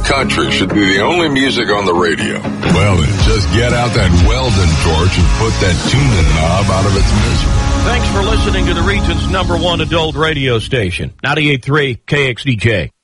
country should be the only music on the radio. Well, then, just get out that Weldon torch and put that tuning knob out of its misery. Thanks for listening to the region's #1 adult radio station, 98.3 KXDJ.